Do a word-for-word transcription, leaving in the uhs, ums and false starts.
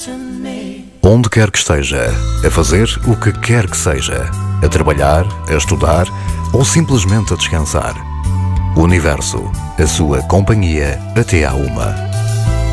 Onde quer que esteja, a fazer o que quer que seja, a trabalhar, a estudar ou simplesmente a descansar. O Universo, a sua companhia até à uma.